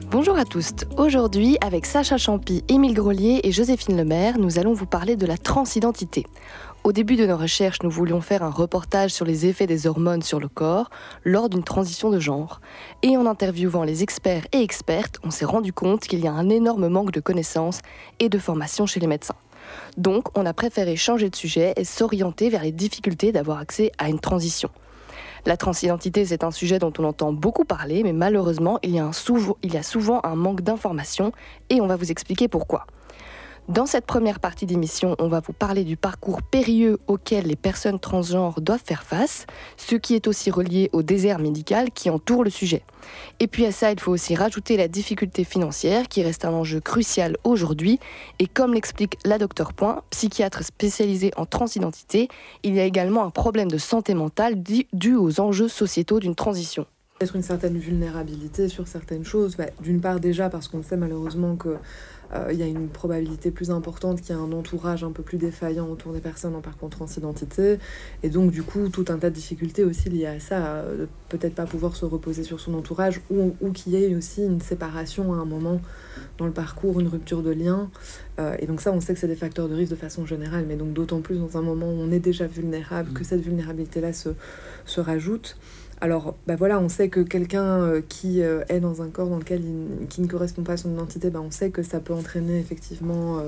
Bonjour à tous. Aujourd'hui, avec Sacha Champy, Émile Grelier et Joséphine Lemaire, nous allons vous parler de la transidentité. Au début de nos recherches, nous voulions faire un reportage sur les effets des hormones sur le corps lors d'une transition de genre. Et en interviewant les experts et expertes, on s'est rendu compte qu'il y a un énorme manque de connaissances et de formation chez les médecins. Donc, on a préféré changer de sujet et s'orienter vers les difficultés d'avoir accès à une transition. La transidentité, c'est un sujet dont on entend beaucoup parler, mais malheureusement, il y a souvent un manque d'informations et on va vous expliquer pourquoi. Dans cette première partie d'émission, on va vous parler du parcours périlleux auquel les personnes transgenres doivent faire face, ce qui est aussi relié au désert médical qui entoure le sujet. Et puis à ça, il faut aussi rajouter la difficulté financière qui reste un enjeu crucial aujourd'hui. Et comme l'explique la Dr Point, psychiatre spécialisée en transidentité, il y a également un problème de santé mentale dû aux enjeux sociétaux d'une transition. Peut-être une certaine vulnérabilité sur certaines choses. D'une part déjà parce qu'on sait malheureusement que il y a une probabilité plus importante qu'il y ait un entourage un peu plus défaillant autour des personnes en parcours transidentité. Et donc du coup, tout un tas de difficultés aussi liées à ça. Peut-être pas pouvoir se reposer sur son entourage ou qu'il y ait aussi une séparation à un moment dans le parcours, une rupture de lien. Et donc ça, on sait que c'est des facteurs de risque de façon générale, mais donc d'autant plus dans un moment où on est déjà vulnérable, que cette vulnérabilité-là se rajoute. Alors, voilà, on sait que quelqu'un qui est dans un corps dans lequel qui ne correspond pas à son identité, on sait que ça peut entraîner effectivement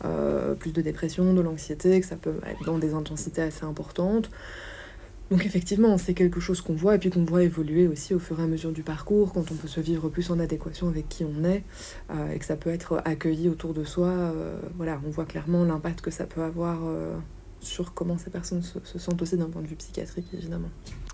plus de dépression, de l'anxiété, que ça peut être dans des intensités assez importantes. Donc effectivement, c'est quelque chose qu'on voit et puis qu'on voit évoluer aussi au fur et à mesure du parcours, quand on peut se vivre plus en adéquation avec qui on est et que ça peut être accueilli autour de soi. On voit clairement l'impact que ça peut avoir sur comment ces personnes se sentent aussi d'un point de vue psychiatrique, évidemment.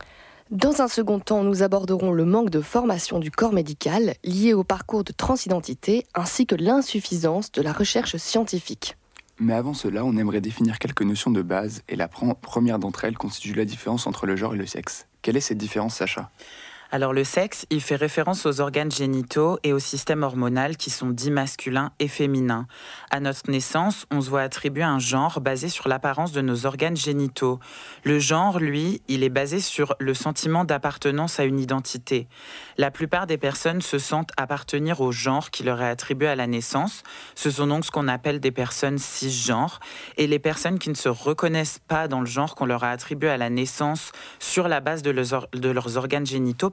Dans un second temps, nous aborderons le manque de formation du corps médical lié au parcours de transidentité ainsi que l'insuffisance de la recherche scientifique. Mais avant cela, on aimerait définir quelques notions de base et la première d'entre elles constitue la différence entre le genre et le sexe. Quelle est cette différence, Sacha ? Alors le sexe, il fait référence aux organes génitaux et au système hormonal qui sont dits masculins et féminins. À notre naissance, on se voit attribuer un genre basé sur l'apparence de nos organes génitaux. Le genre, lui, il est basé sur le sentiment d'appartenance à une identité. La plupart des personnes se sentent appartenir au genre qui leur est attribué à la naissance. Ce sont donc ce qu'on appelle des personnes cisgenres. Et les personnes qui ne se reconnaissent pas dans le genre qu'on leur a attribué à la naissance sur la base de leurs organes génitaux,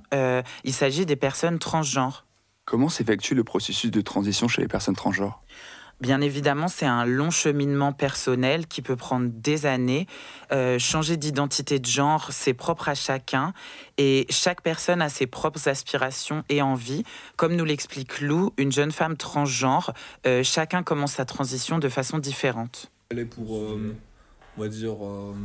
il s'agit des personnes transgenres. Comment s'effectue le processus de transition chez les personnes transgenres ? Bien évidemment, c'est un long cheminement personnel qui peut prendre des années. Changer d'identité de genre, c'est propre à chacun. Et chaque personne a ses propres aspirations et envies. Comme nous l'explique Lou, une jeune femme transgenre, chacun commence sa transition de façon différente. Elle est pour, on va dire,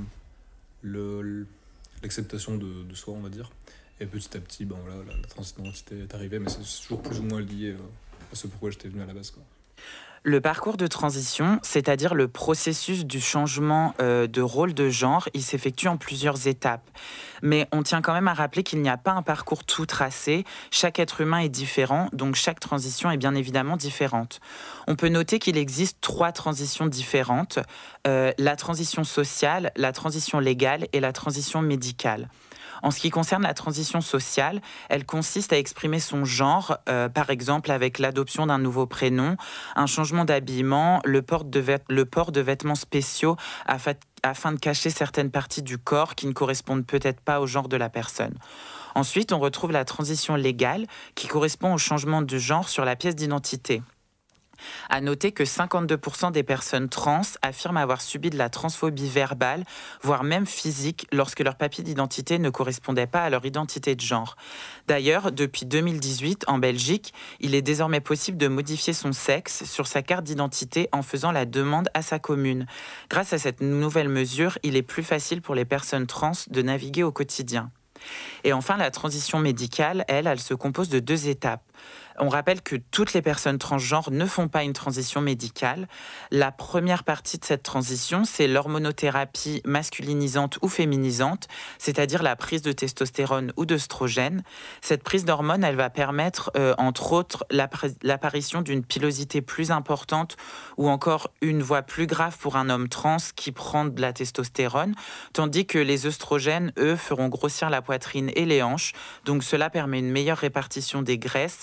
l'acceptation de soi, on va dire. Et petit à petit, la transidentité est arrivée, mais c'est toujours plus ou moins lié à ce pourquoi j'étais venu à la base, quoi. Le parcours de transition, c'est-à-dire le processus du changement de rôle de genre, il s'effectue en plusieurs étapes. Mais on tient quand même à rappeler qu'il n'y a pas un parcours tout tracé. Chaque être humain est différent, donc chaque transition est bien évidemment différente. On peut noter qu'il existe 3 transitions différentes, la transition sociale, la transition légale et la transition médicale. En ce qui concerne la transition sociale, elle consiste à exprimer son genre, par exemple avec l'adoption d'un nouveau prénom, un changement d'habillement, le port de vêtements spéciaux afin de cacher certaines parties du corps qui ne correspondent peut-être pas au genre de la personne. Ensuite, on retrouve la transition légale qui correspond au changement de genre sur la pièce d'identité. À noter que 52% des personnes trans affirment avoir subi de la transphobie verbale, voire même physique, lorsque leur papier d'identité ne correspondait pas à leur identité de genre. D'ailleurs, depuis 2018, en Belgique, il est désormais possible de modifier son sexe sur sa carte d'identité en faisant la demande à sa commune. Grâce à cette nouvelle mesure, il est plus facile pour les personnes trans de naviguer au quotidien. Et enfin, la transition médicale, elle se compose de 2 étapes. On rappelle que toutes les personnes transgenres ne font pas une transition médicale. La première partie de cette transition, c'est l'hormonothérapie masculinisante ou féminisante, c'est-à-dire la prise de testostérone ou d'œstrogène. Cette prise d'hormones, elle va permettre, entre autres, l'apparition d'une pilosité plus importante ou encore une voix plus grave pour un homme trans qui prend de la testostérone, tandis que les œstrogènes, eux, feront grossir la poitrine et les hanches. Donc cela permet une meilleure répartition des graisses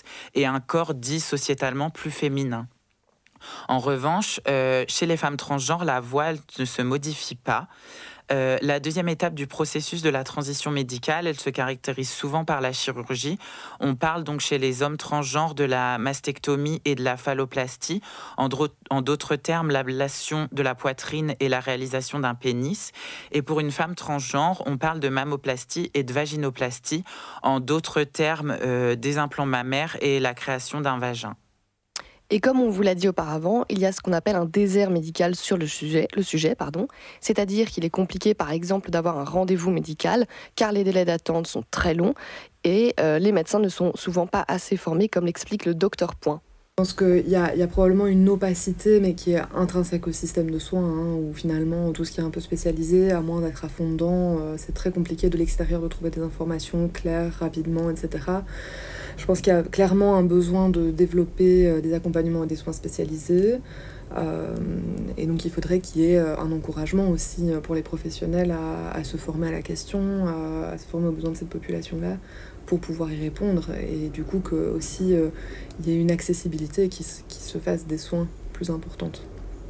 et un corps dit sociétalement plus féminin. En revanche, chez les femmes transgenres, la voix ne se modifie pas. La deuxième étape du processus de la transition médicale, elle se caractérise souvent par la chirurgie. On parle donc chez les hommes transgenres de la mastectomie et de la phalloplastie. En d'autres termes, l'ablation de la poitrine et la réalisation d'un pénis. Et pour une femme transgenre, on parle de mammoplastie et de vaginoplastie. En d'autres termes, des implants mammaires et la création d'un vagin. Et comme on vous l'a dit auparavant, il y a ce qu'on appelle un désert médical sur le sujet, c'est-à-dire qu'il est compliqué par exemple d'avoir un rendez-vous médical car les délais d'attente sont très longs et les médecins ne sont souvent pas assez formés comme l'explique le docteur Point. Je pense qu'il y a probablement une opacité, mais qui est intrinsèque au système de soins, où finalement tout ce qui est un peu spécialisé, à moins d'être à fond dedans, c'est très compliqué de l'extérieur de trouver des informations claires, rapidement, etc. Je pense qu'il y a clairement un besoin de développer des accompagnements et des soins spécialisés. Et donc il faudrait qu'il y ait un encouragement aussi pour les professionnels à se former à la question, à se former aux besoins de cette population-là, pour pouvoir y répondre, et du coup que aussi il y ait une accessibilité qui se fasse des soins plus importantes.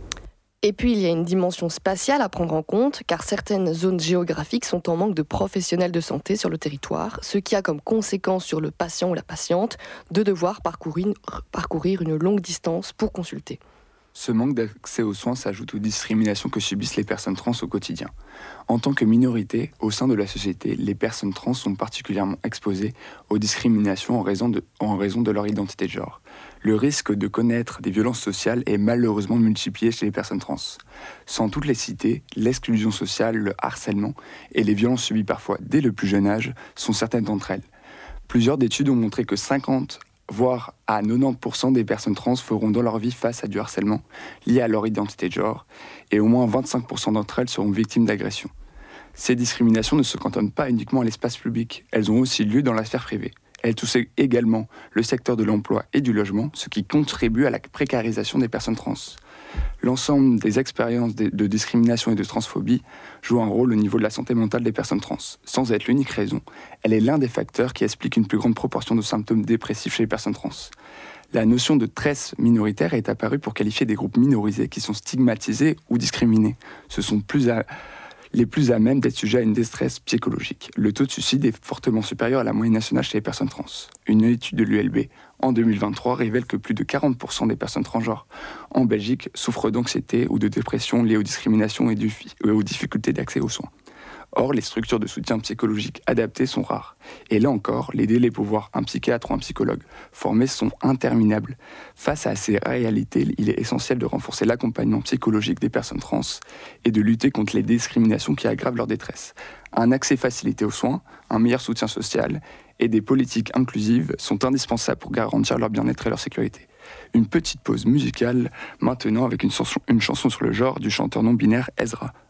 Et puis il y a une dimension spatiale à prendre en compte, car certaines zones géographiques sont en manque de professionnels de santé sur le territoire, ce qui a comme conséquence sur le patient ou la patiente de devoir parcourir une longue distance pour consulter. Ce manque d'accès aux soins s'ajoute aux discriminations que subissent les personnes trans au quotidien. En tant que minorité, au sein de la société, les personnes trans sont particulièrement exposées aux discriminations en raison de leur identité de genre. Le risque de connaître des violences sociales est malheureusement multiplié chez les personnes trans. Sans toutes les citer, l'exclusion sociale, le harcèlement et les violences subies parfois dès le plus jeune âge sont certaines d'entre elles. Plusieurs études ont montré que 50 voire à 90% des personnes trans feront dans leur vie face à du harcèlement lié à leur identité de genre, et au moins 25% d'entre elles seront victimes d'agressions. Ces discriminations ne se cantonnent pas uniquement à l'espace public, elles ont aussi lieu dans la sphère privée. Elles touchent également le secteur de l'emploi et du logement, ce qui contribue à la précarisation des personnes trans. L'ensemble des expériences de discrimination et de transphobie joue un rôle au niveau de la santé mentale des personnes trans. Sans être l'unique raison, elle est l'un des facteurs qui explique une plus grande proportion de symptômes dépressifs chez les personnes trans. La notion de tresse minoritaire est apparue pour qualifier des groupes minorisés qui sont stigmatisés ou discriminés. Ce sont les plus à même d'être sujets à une détresse psychologique. Le taux de suicide est fortement supérieur à la moyenne nationale chez les personnes trans. Une étude de l'ULB en 2023 révèle que plus de 40% des personnes transgenres en Belgique souffrent d'anxiété ou de dépression liées aux discriminations et aux difficultés d'accès aux soins. Or, les structures de soutien psychologique adaptées sont rares. Et là encore, les délais pour voir un psychiatre ou un psychologue formé sont interminables. Face à ces réalités, il est essentiel de renforcer l'accompagnement psychologique des personnes trans et de lutter contre les discriminations qui aggravent leur détresse. Un accès facilité aux soins, un meilleur soutien social et des politiques inclusives sont indispensables pour garantir leur bien-être et leur sécurité. Une petite pause musicale maintenant avec une chanson sur le genre du chanteur non-binaire Ezra.